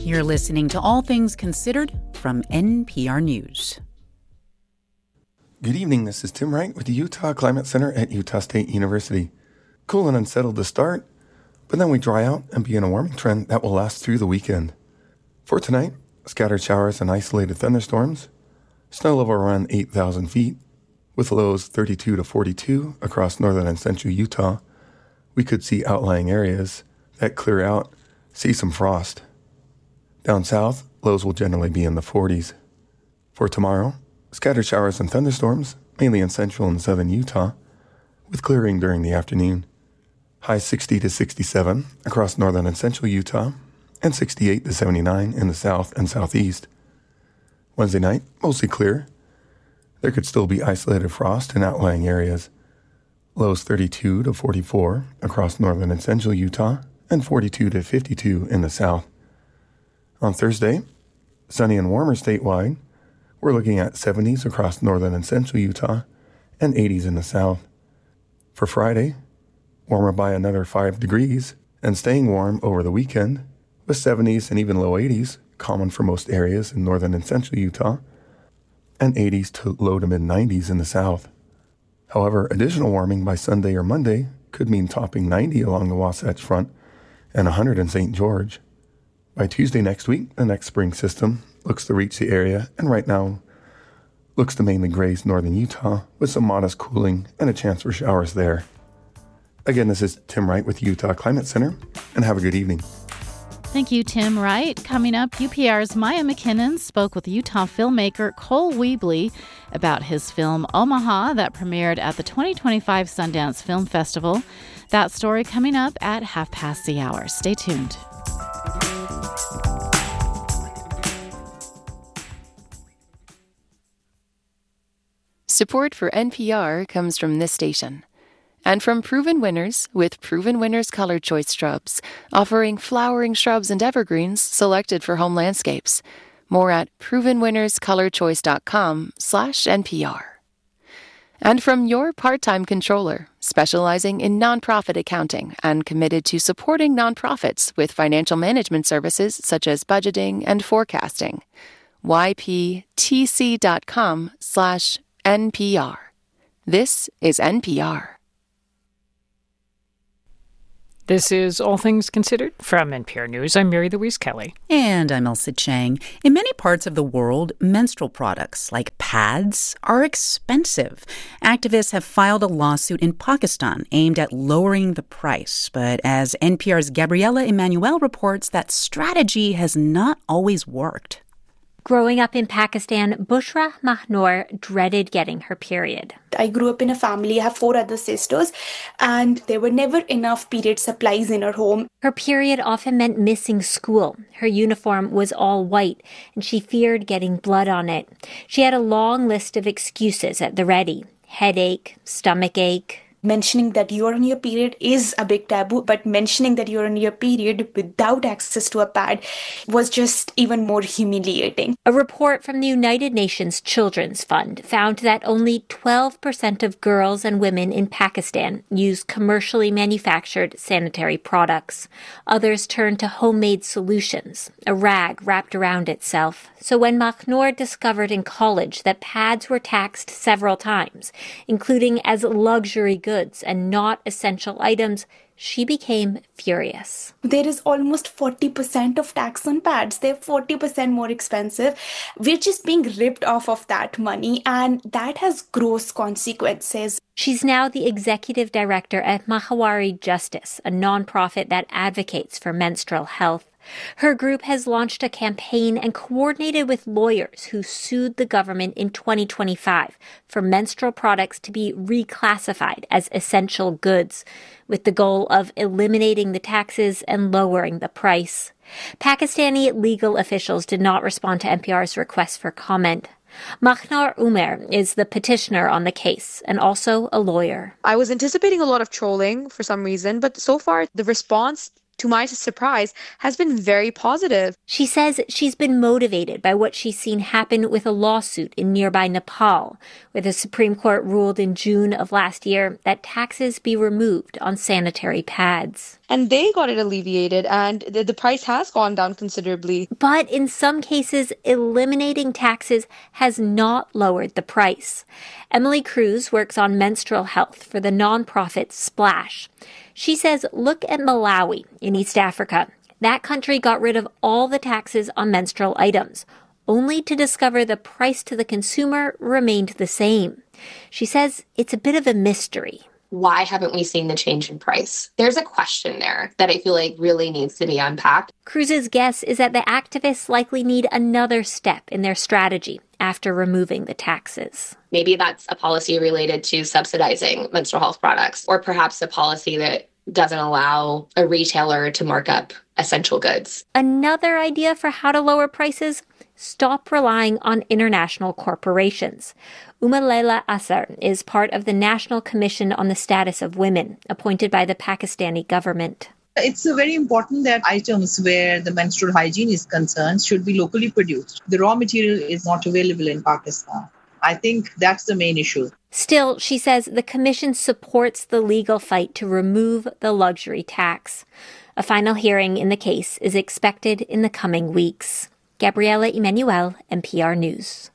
You're listening to All Things Considered from NPR News. Good evening, this is Tim Wright with the Utah Climate Center at Utah State University. Cool and unsettled to start, but then we dry out and begin a warming trend that will last through the weekend. For tonight, scattered showers and isolated thunderstorms, snow level around 8,000 feet, with lows 32 to 42 across northern and central Utah. We could see outlying areas that clear out, see some frost. Down south, lows will generally be in the 40s. For tomorrow, scattered showers and thunderstorms, mainly in central and southern Utah, with clearing during the afternoon. High 60 to 67 across northern and central Utah, and 68 to 79 in the south and southeast. Wednesday night, mostly clear. There could still be isolated frost in outlying areas. Lows 32 to 44 across northern and central Utah, and 42 to 52 in the south. On Thursday, sunny and warmer statewide. We're looking at 70s across northern and central Utah, and 80s in the south. For Friday, warmer by another 5 degrees, and staying warm over the weekend, with 70s and even low 80s, common for most areas in northern and central Utah, and 80s to low to mid-90s in the south. However, additional warming by Sunday or Monday could mean topping 90 along the Wasatch Front and 100 in St. George. By Tuesday next week, the next spring system looks to reach the area and right now looks to mainly graze northern Utah with some modest cooling and a chance for showers there. Again, this is Tim Wright with Utah Climate Center, and have a good evening. Thank you, Tim Wright. Coming up, UPR's Maya McKinnon spoke with Utah filmmaker Cole Weebly about his film Omaha that premiered at the 2025 Sundance Film Festival. That story coming up at 5:30. Stay tuned. Support for NPR comes from this station and from Proven Winners with Proven Winners Color Choice Shrubs, offering flowering shrubs and evergreens selected for home landscapes. More at provenwinnerscolorchoice.com/NPR. And from Your Part-Time Controller, specializing in nonprofit accounting and committed to supporting nonprofits with financial management services such as budgeting and forecasting. YPTC.com/NPR. This is NPR. This is All Things Considered from NPR News. I'm Mary Louise Kelly. And I'm Elsa Chang. In many parts of the world, menstrual products like pads are expensive. Activists have filed a lawsuit in Pakistan aimed at lowering the price. But as NPR's Gabriela Emanuel reports, that strategy has not always worked. Growing up in Pakistan, Bushra Mahnoor dreaded getting her period. I grew up in a family. I have 4 other sisters, and there were never enough period supplies in our home. Her period often meant missing school. Her uniform was all white, and she feared getting blood on it. She had a long list of excuses at the ready: headache, stomach ache. Mentioning that you're on your period is a big taboo, but mentioning that you're on your period without access to a pad was just even more humiliating. A report from the United Nations Children's Fund found that only 12% of girls and women in Pakistan use commercially manufactured sanitary products. Others turn to homemade solutions, a rag wrapped around itself. So when Mahnoor discovered in college that pads were taxed several times, including as luxury goods and not essential items, she became furious. There is almost 40% of tax on pads. They're 40% more expensive. We're just being ripped off of that money, and that has gross consequences. She's now the executive director at Mahawari Justice, a nonprofit that advocates for menstrual health. Her group has launched a campaign and coordinated with lawyers who sued the government in 2025 for menstrual products to be reclassified as essential goods, with the goal of eliminating the taxes and lowering the price. Pakistani legal officials did not respond to NPR's request for comment. Mahnoor Umer is the petitioner on the case and also a lawyer. I was anticipating a lot of trolling for some reason, but so far the response to my surprise, has been very positive. She says she's been motivated by what she's seen happen with a lawsuit in nearby Nepal, where the Supreme Court ruled in June of last year that taxes be removed on sanitary pads. And they got it alleviated, and the price has gone down considerably. But in some cases, eliminating taxes has not lowered the price. Emily Cruz works on menstrual health for the nonprofit Splash. She says, look at Malawi in East Africa. That country got rid of all the taxes on menstrual items, only to discover the price to the consumer remained the same. She says it's a bit of a mystery. Why haven't we seen the change in price? There's a question there that I feel like really needs to be unpacked. Cruz's guess is that the activists likely need another step in their strategy after removing the taxes. Maybe that's a policy related to subsidizing menstrual health products, or perhaps a policy that doesn't allow a retailer to mark up essential goods. Another idea for how to lower prices? Stop relying on international corporations. Leila Asar is part of the National Commission on the Status of Women, appointed by the Pakistani government. It's very important that items where the menstrual hygiene is concerned should be locally produced. The raw material is not available in Pakistan. I think that's the main issue. Still, she says the commission supports the legal fight to remove the luxury tax. A final hearing in the case is expected in the coming weeks. Gabriela Emanuel, NPR News.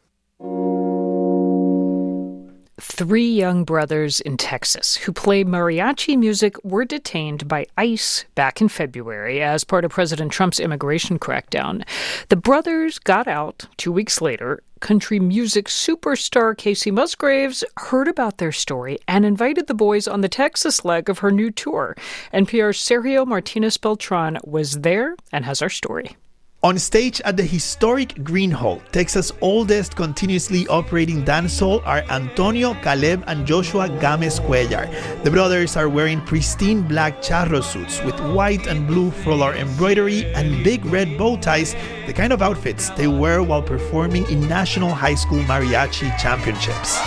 3 young brothers in Texas who play mariachi music were detained by ICE back in February as part of President Trump's immigration crackdown. The brothers got out 2 weeks later. Country music superstar Casey Musgraves heard about their story and invited the boys on the Texas leg of her new tour. NPR's Sergio Martinez Beltran was there and has our story. On stage at the historic Green Hall, Texas' oldest continuously operating dance hall, are Antonio, Caleb, and Joshua Games Cuellar. The brothers are wearing pristine black charro suits with white and blue floral embroidery and big red bow ties, the kind of outfits they wear while performing in National High School Mariachi Championships.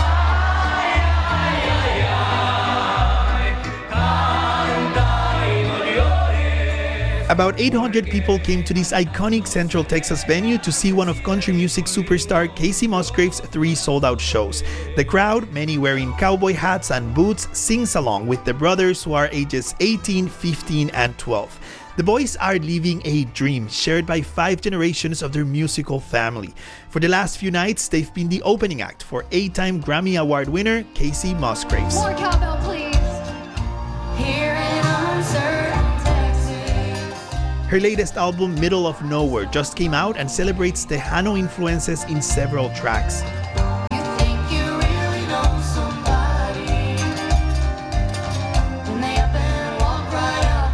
About 800 people came to this iconic Central Texas venue to see one of country music superstar Casey Musgraves' 3 sold-out shows. The crowd, many wearing cowboy hats and boots, sings along with the brothers who are ages 18, 15, and 12. The boys are living a dream shared by 5 generations of their musical family. For the last few nights, they've been the opening act for 8-time Grammy Award winner Casey Musgraves. More cowbell, please. Here in uncertain. Her latest album, Middle of Nowhere, just came out and celebrates Tejano influences in several tracks. You think you really know somebody, and they up and walk right out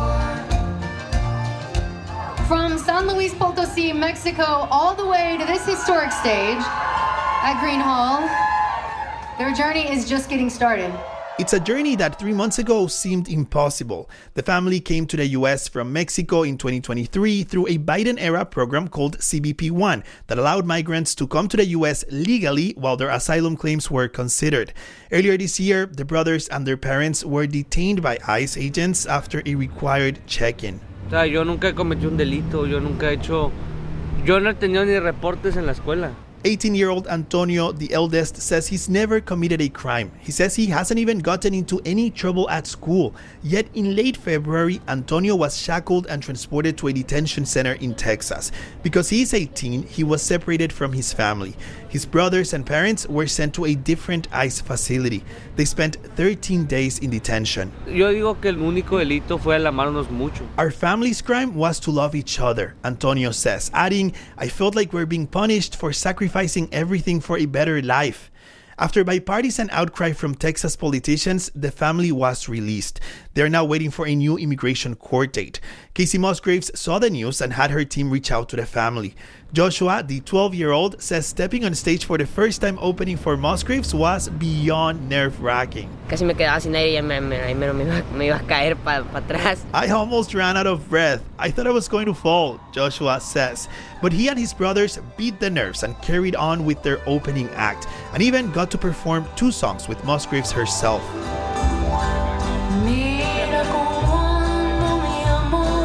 the door. From San Luis Potosí, Mexico, all the way to this historic stage at Green Hall, their journey is just getting started. It's a journey that 3 months ago seemed impossible. The family came to the U.S. from Mexico in 2023 through a Biden-era program called CBP-1 that allowed migrants to come to the U.S. legally while their asylum claims were considered. Earlier this year, the brothers and their parents were detained by ICE agents after a required check-in. Yo nunca cometí un delito, yo no he tenido ni reportes en la escuela. 18-year-old Antonio, the eldest, says he's never committed a crime. He says he hasn't even gotten into any trouble at school. Yet in late February, Antonio was shackled and transported to a detention center in Texas. Because he's 18, he was separated from his family. His brothers and parents were sent to a different ICE facility. They spent 13 days in detention. Yo digo que el único delito fue el amarnos mucho. Our family's crime was to love each other, Antonio says, adding, I felt like we're being punished for sacrificing everything for a better life. After bipartisan outcry from Texas politicians, the family was released. They are now waiting for a new immigration court date. Casey Musgraves saw the news and had her team reach out to the family. Joshua, the 12-year-old, says stepping on stage for the first time opening for Musgraves was beyond nerve-wracking. Casi me quedaba sin aire y me iba a caer para atrás. I almost ran out of breath. I thought I was going to fall, Joshua says. But he and his brothers beat the nerves and carried on with their opening act, and even got to perform 2 songs with Musgraves herself. Mira cómo ando, mi amor.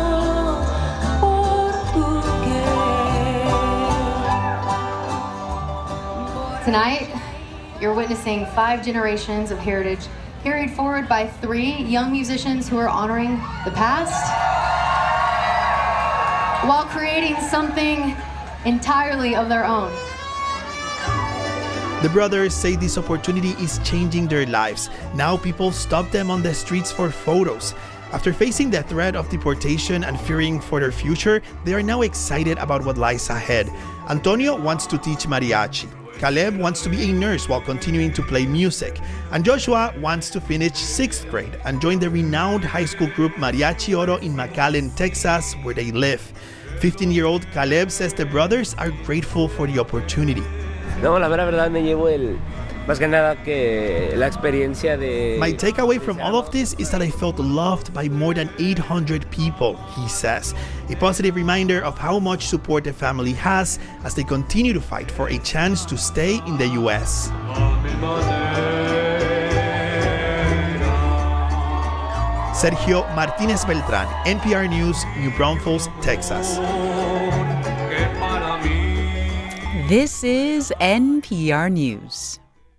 Tonight, you're witnessing 5 generations of heritage carried forward by 3 young musicians who are honoring the past while creating something entirely of their own. The brothers say this opportunity is changing their lives. Now people stop them on the streets for photos. After facing the threat of deportation and fearing for their future, they are now excited about what lies ahead. Antonio wants to teach mariachi. Caleb wants to be a nurse while continuing to play music. And Joshua wants to finish 6th grade and join the renowned high school group Mariachi Oro in McAllen, Texas, where they live. 15-year-old Caleb says the brothers are grateful for the opportunity. No, la mera verdad me llevo más que nada que la experiencia de... My takeaway from all of this is that I felt loved by more than 800 people, he says. A positive reminder of how much support the family has as they continue to fight for a chance to stay in the U.S. Sergio Martinez Beltran, NPR News, New Braunfels, Texas. This is NPR News.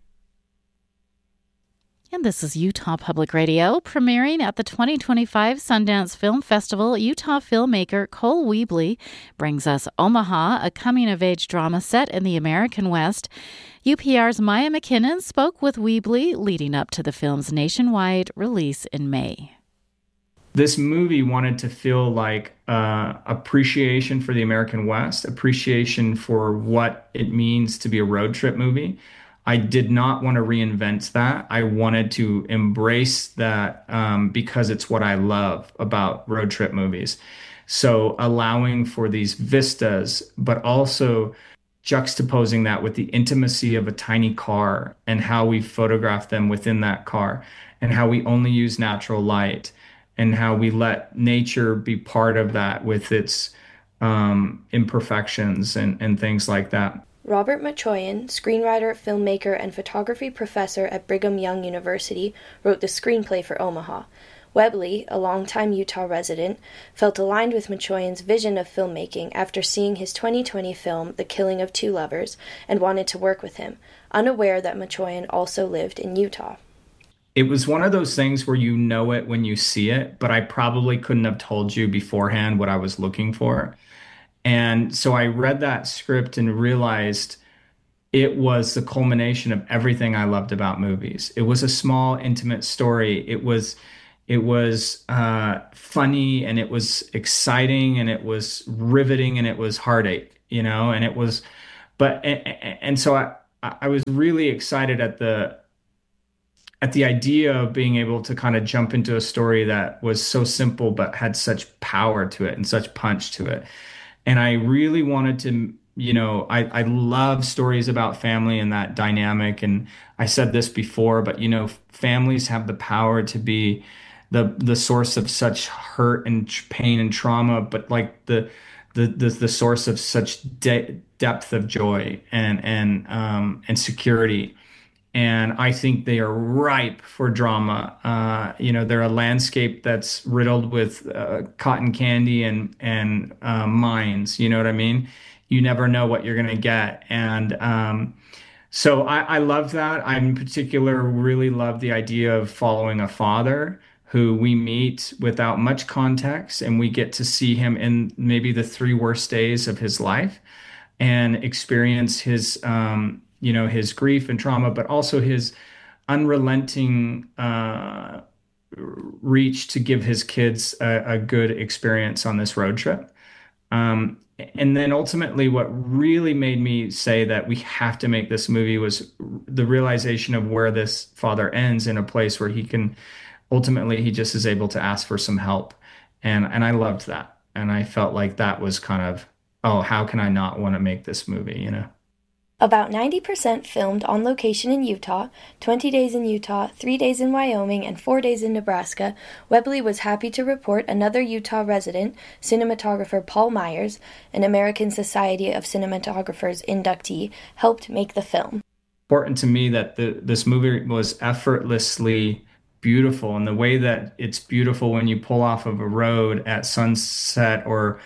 And this is Utah Public Radio. Premiering at the 2025 Sundance Film Festival, Utah filmmaker Cole Weebly brings us Omaha, a coming-of-age drama set in the American West. UPR's Maya McKinnon spoke with Weebly leading up to the film's nationwide release in May. This movie wanted to feel like appreciation for the American West, appreciation for what it means to be a road trip movie. I did not want to reinvent that. I wanted to embrace that because it's what I love about road trip movies. So allowing for these vistas, but also juxtaposing that with the intimacy of a tiny car and how we photograph them within that car and how we only use natural light and how we let nature be part of that with its imperfections and things like that. Robert Machoyan, screenwriter, filmmaker, and photography professor at Brigham Young University, wrote the screenplay for Omaha. Webley, a longtime Utah resident, felt aligned with Machoyan's vision of filmmaking after seeing his 2020 film, The Killing of Two Lovers, and wanted to work with him, unaware that Machoyan also lived in Utah. It was one of those things where you know it when you see it, but I probably couldn't have told you beforehand what I was looking for. And so I read that script and realized it was the culmination of everything I loved about movies. It was a small, intimate story. It was funny, and it was exciting, and it was riveting, and it was heartache, you know. And it was, so I was really excited at the idea of being able to kind of jump into a story that was so simple but had such power to it and such punch to it. And I really wanted to, you know, I love stories about family and that dynamic. And I said this before, but, you know, families have the power to be the source of such hurt and pain and trauma, but like the source of such depth of joy and security. And I think they are ripe for drama. You know, they're a landscape that's riddled with cotton candy and mines. You know what I mean? You never know what you're going to get. And so I love that. I, in particular, really love the idea of following a father who we meet without much context, and we get to see him in maybe the 3 worst days of his life and experience his you know, his grief and trauma, but also his unrelenting reach to give his kids a good experience on this road trip. And then ultimately what really made me say that we have to make this movie was the realization of where this father ends in a place where he just is able to ask for some help. And I loved that. And I felt like that was kind of, oh, how can I not want to make this movie, you know? About 90% filmed on location in Utah, 20 days in Utah, 3 days in Wyoming, and 4 days in Nebraska, Webley was happy to report another Utah resident, cinematographer Paul Myers, an American Society of Cinematographers inductee, helped make the film. Important to me that this movie was effortlessly beautiful, and the way that it's beautiful when you pull off of a road at sunset or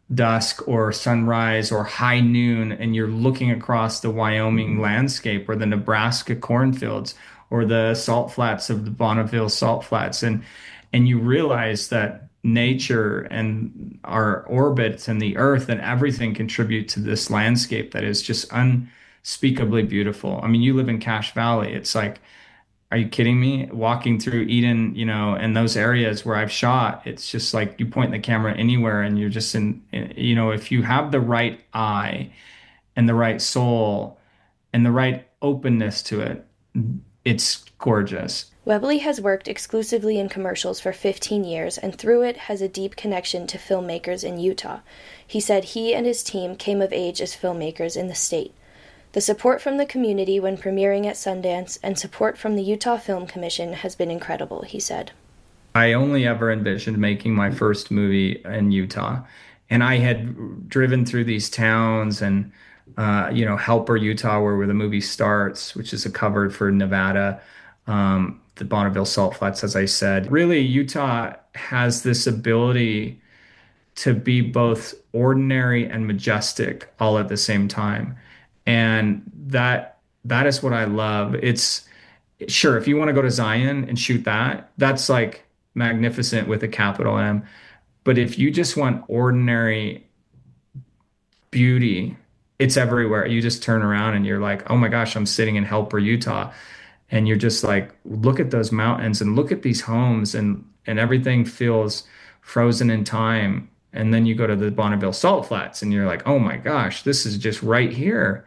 dusk or sunrise or high noon, and you're looking across the Wyoming landscape or the Nebraska cornfields or the salt flats of the Bonneville salt flats. And you realize that nature and our orbits and the earth and everything contribute to this landscape that is just unspeakably beautiful. I mean, you live in Cache Valley. It's like, are you kidding me? Walking through Eden, and those areas where I've shot, it's just like you point the camera anywhere and you're just if you have the right eye and the right soul and the right openness to it, it's gorgeous. Webley has worked exclusively in commercials for 15 years and through it has a deep connection to filmmakers in Utah. He said he and his team came of age as filmmakers in the state. The support from the community when premiering at Sundance and support from the Utah Film Commission has been incredible, he said. I only ever envisioned making my first movie in Utah. And I had driven through these towns and, Helper, Utah, where the movie starts, which is a cover for Nevada, the Bonneville Salt Flats, as I said. Really, Utah has this ability to be both ordinary and majestic all at the same time. And that is what I love. It's sure, if you want to go to Zion and shoot that's like magnificent with a capital M. But if you just want ordinary beauty, it's everywhere. You just turn around and you're like, oh my gosh, I'm sitting in Helper, Utah. And you're just like, look at those mountains and look at these homes and everything feels frozen in time. And then you go to the Bonneville Salt Flats and you're like, oh my gosh, this is just right here.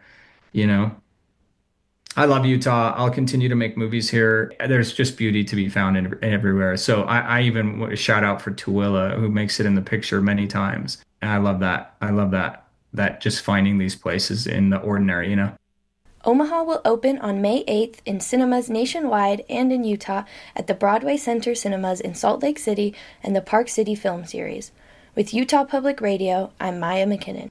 I love Utah. I'll continue to make movies here. There's just beauty to be found in everywhere. So I even shout out for Tooele, who makes it in the picture many times. And I love that. That just finding these places in the ordinary, Omaha will open on May 8th in cinemas nationwide and in Utah at the Broadway Center Cinemas in Salt Lake City and the Park City Film Series. With Utah Public Radio, I'm Maya McKinnon.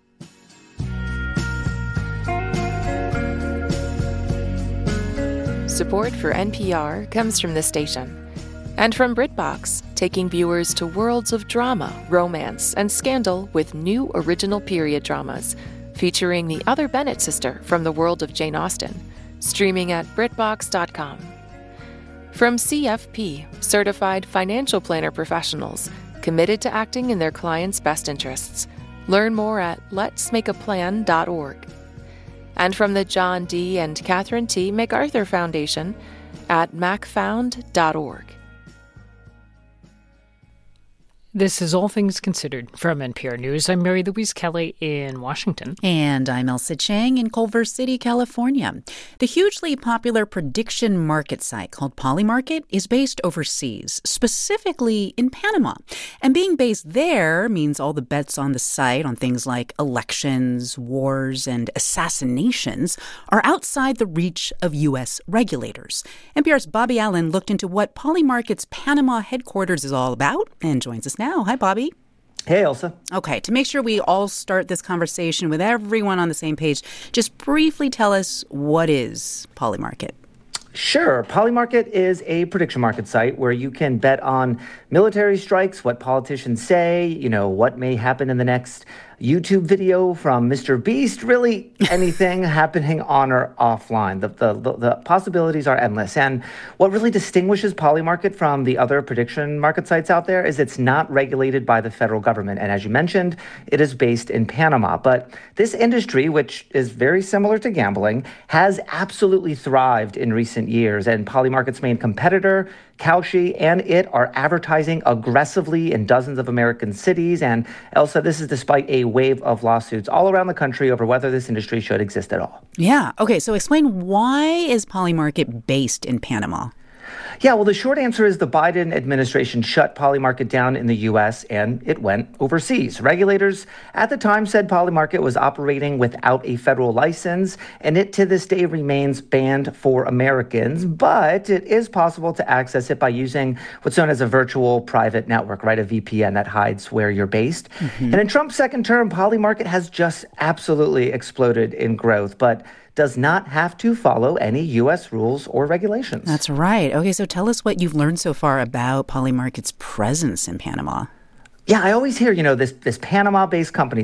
Support for NPR comes from this station and from BritBox, taking viewers to worlds of drama, romance, and scandal with new original period dramas featuring the other Bennett sister from the world of Jane Austen, streaming at BritBox.com. From CFP, certified financial planner professionals committed to acting in their clients' best interests. Learn more at letsmakeaplan.org. And from the John D. and Catherine T. MacArthur Foundation at macfound.org. This is All Things Considered from NPR News. I'm Mary Louise Kelly in Washington. And I'm Elsa Chang in Culver City, California. The hugely popular prediction market site called Polymarket is based overseas, specifically in Panama. And being based there means all the bets on the site on things like elections, wars, and assassinations are outside the reach of U.S. regulators. NPR's Bobby Allen looked into what Polymarket's Panama headquarters is all about and joins us now. Hi, Bobby. Hey, Elsa. Okay, to make sure we all start this conversation with everyone on the same page, just briefly tell us, what is Polymarket? Sure. Polymarket is a prediction market site where you can bet on military strikes, what politicians say, what may happen in the next YouTube video from Mr. Beast, really anything happening on or offline. The possibilities are endless. And what really distinguishes Polymarket from the other prediction market sites out there is it's not regulated by the federal government. And as you mentioned, it is based in Panama. But this industry, which is very similar to gambling, has absolutely thrived in recent years. And Polymarket's main competitor, Kalshi, and it are advertising aggressively in dozens of American cities. And Elsa, this is despite a wave of lawsuits all around the country over whether this industry should exist at all. Yeah. Okay. So explain, why is Polymarket based in Panama? Yeah, well, the short answer is the Biden administration shut Polymarket down in the U.S. and it went overseas. Regulators at the time said Polymarket was operating without a federal license, and it to this day remains banned for Americans. But it is possible to access it by using what's known as a virtual private network, right? A VPN that hides where you're based. Mm-hmm. And in Trump's second term, Polymarket has just absolutely exploded in growth, but does not have to follow any U.S. rules or regulations. That's right. Okay, so tell us what you've learned so far about Polymarket's presence in Panama. Yeah, I always hear, this Panama-based company,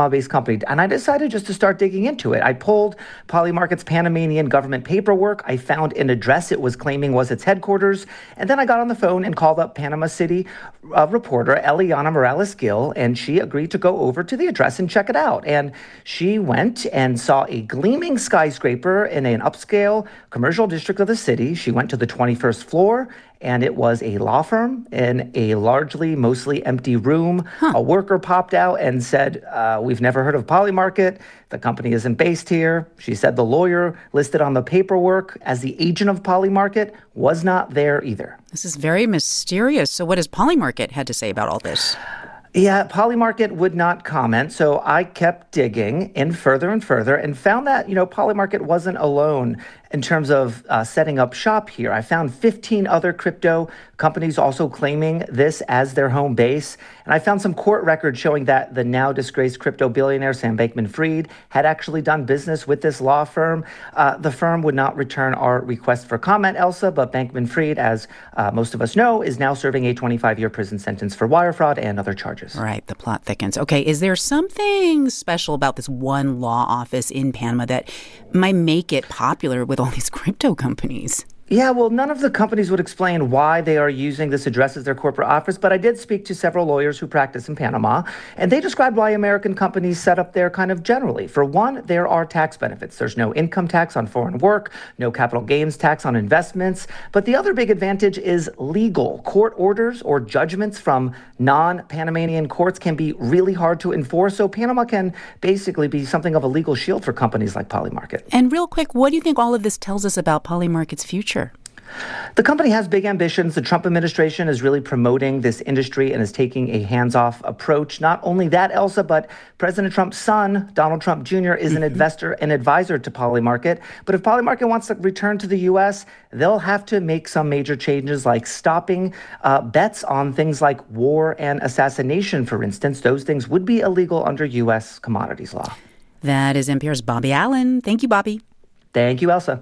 and I decided just to start digging into it. I pulled Polymarket's Panamanian government paperwork. I found an address it was claiming was its headquarters, and then I got on the phone and called up Panama City reporter Eliana Morales-Gil, and she agreed to go over to the address and check it out. And she went and saw a gleaming skyscraper in an upscale commercial district of the city. She went to the 21st floor, and it was a law firm in a mostly empty room. A worker popped out and said, we've never heard of Polymarket. The company isn't based here. She said the lawyer listed on the paperwork as the agent of Polymarket was not there either. This is very mysterious. So what has Polymarket had to say about all this? Yeah, Polymarket would not comment, so I kept digging in further and further and found that, Polymarket wasn't alone in terms of setting up shop here. I found 15 other crypto companies also claiming this as their home base. And I found some court records showing that the now disgraced crypto billionaire Sam Bankman-Fried had actually done business with this law firm. The firm would not return our request for comment, Elsa, but Bankman-Fried, as most of us know, is now serving a 25-year prison sentence for wire fraud and other charges. Right, the plot thickens. Okay, is there something special about this one law office in Panama that might make it popular with all these crypto companies? Yeah, well, none of the companies would explain why they are using this address as their corporate office, but I did speak to several lawyers who practice in Panama, and they described why American companies set up there kind of generally. For one, there are tax benefits. There's no income tax on foreign work, no capital gains tax on investments, but the other big advantage is legal. Court orders or judgments from non-Panamanian courts can be really hard to enforce, so Panama can basically be something of a legal shield for companies like Polymarket. And real quick, what do you think all of this tells us about Polymarket's future? The company has big ambitions. The Trump administration is really promoting this industry and is taking a hands-off approach. Not only that, Elsa, but President Trump's son, Donald Trump Jr., is an investor and advisor to Polymarket. But if Polymarket wants to return to the U.S., they'll have to make some major changes like stopping bets on things like war and assassination, for instance. Those things would be illegal under U.S. commodities law. That is NPR's Bobby Allen. Thank you, Bobby. Thank you, Elsa.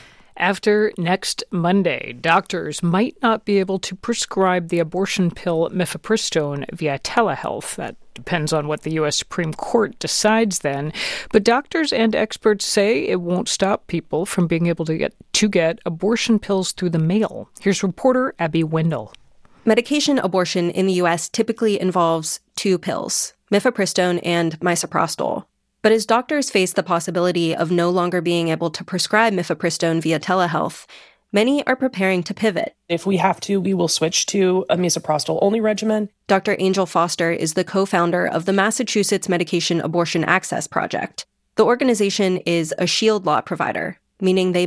After next Monday, doctors might not be able to prescribe the abortion pill mifepristone via telehealth. That depends on what the U.S. Supreme Court decides then. But doctors and experts say it won't stop people from being able to get abortion pills through the mail. Here's reporter Abby Wendell. Medication abortion in the U.S. typically involves two pills, mifepristone and misoprostol. But as doctors face the possibility of no longer being able to prescribe mifepristone via telehealth, many are preparing to pivot. If we have to, we will switch to a misoprostol-only regimen. Dr. Angel Foster is the co-founder of the Massachusetts Medication Abortion Access Project. The organization is a shield law provider, meaning they